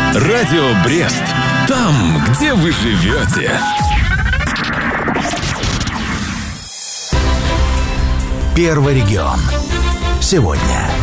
Радио Брест. Там, где вы живете. Первый регион. Сегодня.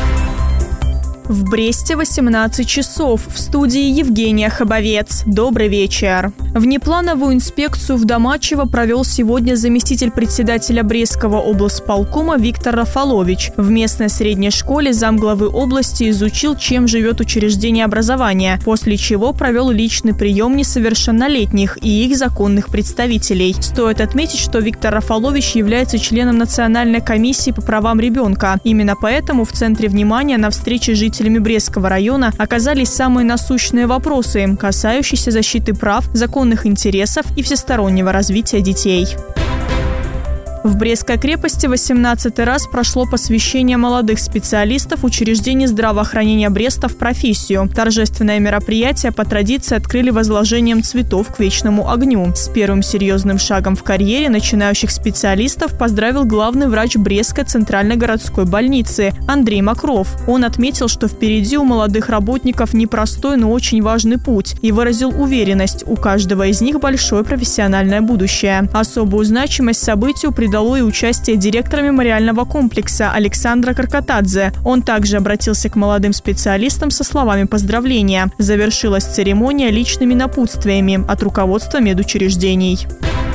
В Бресте 18 часов. В студии Евгения Хабовец. Добрый вечер. Внеплановую инспекцию в Домачево провел сегодня заместитель председателя Брестского облсполкома Виктор Рафалович. В местной средней школе замглавы области изучил, чем живет учреждение образования, после чего провел личный прием несовершеннолетних и их законных представителей. Стоит отметить, что Виктор Рафалович является членом Национальной комиссии по правам ребенка. Именно поэтому в центре внимания на встрече жителями Брестского района оказались самые насущные вопросы, касающиеся защиты прав, законных интересов и всестороннего развития детей. В Брестской крепости 18-й раз прошло посвящение молодых специалистов учреждений здравоохранения Бреста в профессию. Торжественное мероприятие по традиции открыли возложением цветов к вечному огню. С первым серьезным шагом в карьере начинающих специалистов поздравил главный врач Брестской центральной городской больницы Андрей Макров. Он отметил, что впереди у молодых работников непростой, но очень важный путь, и выразил уверенность, у каждого из них большое профессиональное будущее. Особую значимость событию придало и участие директора мемориального комплекса Александра Каркатадзе. Он также обратился к молодым специалистам со словами поздравления. Завершилась церемония личными напутствиями от руководства медучреждений.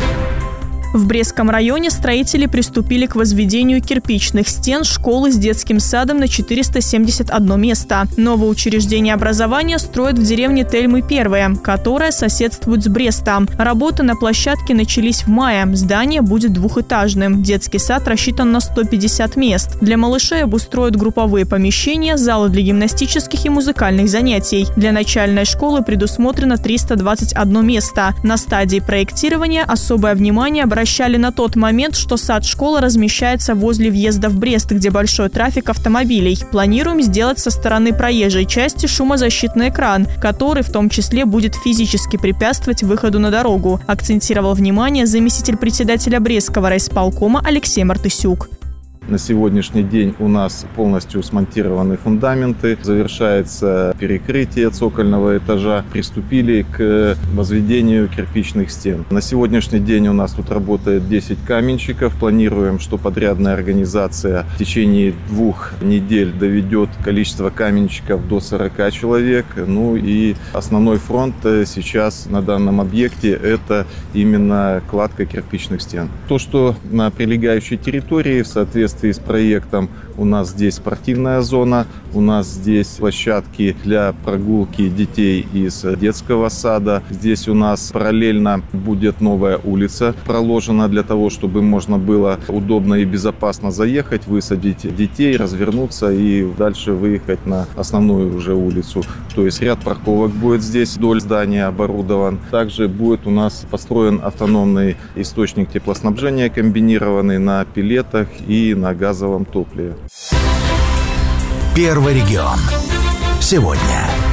В Брестском районе строители приступили к возведению кирпичных стен школы с детским садом на 471 место. Новое учреждение образования строят в деревне Тельмы-1, которая соседствует с Брестом. Работы на площадке начались в мае. Здание будет двухэтажным. Детский сад рассчитан на 150 мест. Для малышей обустроят групповые помещения, залы для гимнастических и музыкальных занятий. Для начальной школы предусмотрено 321 место. На стадии проектирования особое внимание обращали на тот момент, что сад школы размещается возле въезда в Брест, где большой трафик автомобилей. Планируем сделать со стороны проезжей части шумозащитный экран, который в том числе будет физически препятствовать выходу на дорогу, акцентировал внимание заместитель председателя Брестского райисполкома Алексей Мартысюк. На сегодняшний день у нас полностью смонтированы фундаменты, завершается перекрытие цокольного этажа, приступили к возведению кирпичных стен. На сегодняшний день у нас тут работает 10 каменщиков. Планируем, что подрядная организация в течение 2 недель доведет количество каменщиков до 40 человек. Ну и основной фронт сейчас на данном объекте – это именно кладка кирпичных стен. То, что на прилегающей территории в соответствии с проектом у нас здесь спортивная зона, у нас здесь площадки для прогулки детей из детского сада. Здесь у нас параллельно будет новая улица проложена для того, чтобы можно было удобно и безопасно заехать, высадить детей, развернуться и дальше выехать на основную уже улицу. То есть ряд парковок будет здесь вдоль здания оборудован. Также будет у нас построен автономный источник теплоснабжения, комбинированный на пеллетах и на газовом топливе. Первый регион. Сегодня.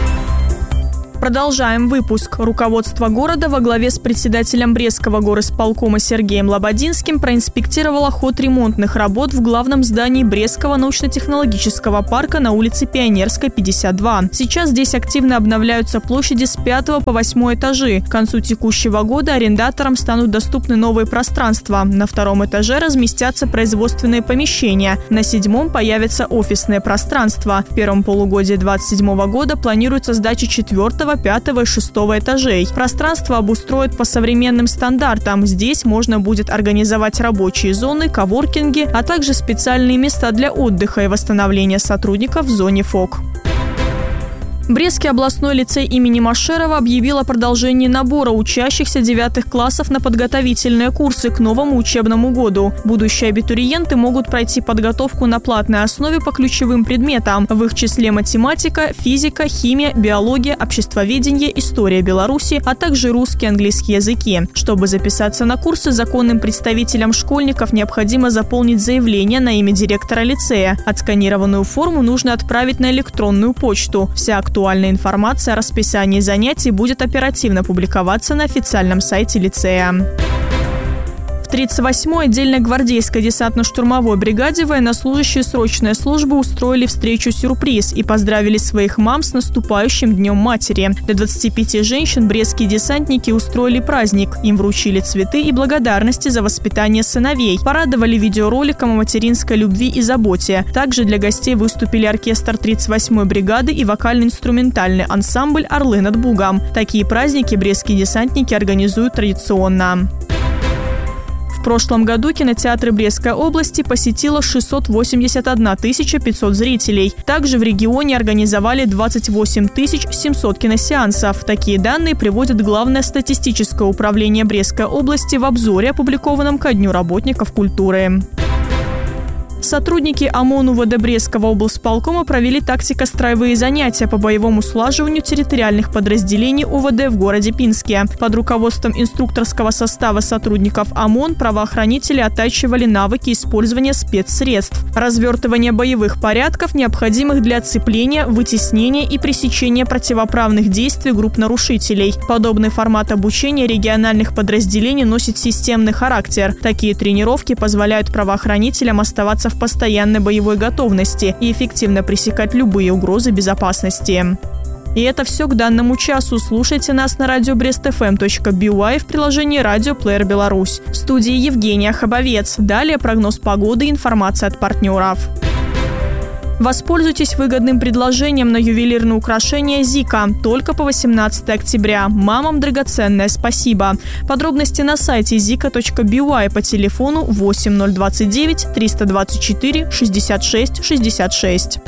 Продолжаем выпуск. Руководство города во главе с председателем Брестского горисполкома Сергеем Лободинским проинспектировало ход ремонтных работ в главном здании Брестского научно-технологического парка на улице Пионерской, 52. Сейчас здесь активно обновляются площади с 5 по 8 этажи. К концу текущего года арендаторам станут доступны новые пространства. На 2 этаже разместятся производственные помещения. На 7 появятся офисные пространства. В первом полугодии 2027 года планируется сдача 4, 5 и 6 этажей. Пространство обустроят по современным стандартам. Здесь можно будет организовать рабочие зоны, коворкинги, а также специальные места для отдыха и восстановления сотрудников в зоне ФОК. Брестский областной лицей имени Машерова объявил о продолжении набора учащихся 9 классов на подготовительные курсы к новому учебному году. Будущие абитуриенты могут пройти подготовку на платной основе по ключевым предметам, в их числе математика, физика, химия, биология, обществоведение, история Беларуси, а также русский и английский языки. Чтобы записаться на курсы, законным представителям школьников необходимо заполнить заявление на имя директора лицея. Отсканированную форму нужно отправить на электронную почту. Вся актуальная информация о расписании занятий будет оперативно публиковаться на официальном сайте лицея. В 38-й отдельной гвардейской десантно-штурмовой бригаде военнослужащие срочной службы устроили встречу-сюрприз и поздравили своих мам с наступающим Днем матери. Для 25 женщин брестские десантники устроили праздник. Им вручили цветы и благодарности за воспитание сыновей. Порадовали видеороликом о материнской любви и заботе. Также для гостей выступили оркестр 38-й бригады и вокально-инструментальный ансамбль «Орлы над Бугом». Такие праздники брестские десантники организуют традиционно. В прошлом году кинотеатры Брестской области посетило 681 500 зрителей. Также в регионе организовали 28 700 киносеансов. Такие данные приводит Главное статистическое управление Брестской области в обзоре, опубликованном ко Дню работников культуры. Сотрудники ОМОН УВД Брестского облсполкома провели тактико-строевые занятия по боевому слаживанию территориальных подразделений УВД в городе Пинске. Под руководством инструкторского состава сотрудников ОМОН правоохранители оттачивали навыки использования спецсредств, развертывания боевых порядков, необходимых для отцепления, вытеснения и пресечения противоправных действий групп нарушителей. Подобный формат обучения региональных подразделений носит системный характер. Такие тренировки позволяют правоохранителям оставаться в постоянной боевой готовности и эффективно пресекать любые угрозы безопасности. И это все к данному часу. Слушайте нас на radio.brestfm.by в приложении «Радио Плеер Беларусь». В студии Евгения Хабовец. Далее прогноз погоды и информация от партнеров. Воспользуйтесь выгодным предложением на ювелирные украшения «Зика». Только по 18 октября. Мамам драгоценное спасибо. Подробности на сайте zika.by по телефону 8029 324 66 66.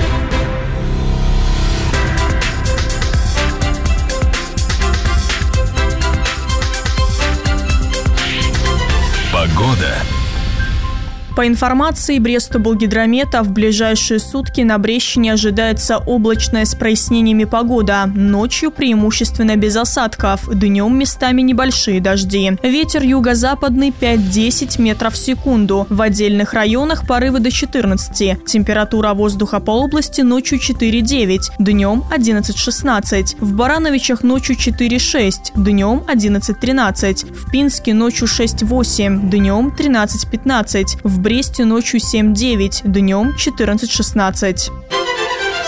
Погода. По информации Брестоблгидромета, в ближайшие сутки на Брестщине ожидается облачная с прояснениями погода. Ночью преимущественно без осадков. Днем местами небольшие дожди. Ветер юго-западный 5-10 метров в секунду. В отдельных районах порывы до 14. Температура воздуха по области ночью 4-9. Днем 11-16. В Барановичах ночью 4-6. Днем 11-13. В Пинске ночью 6-8. Днем 13-15. В Бресте ночью 7-9, днем 14-16.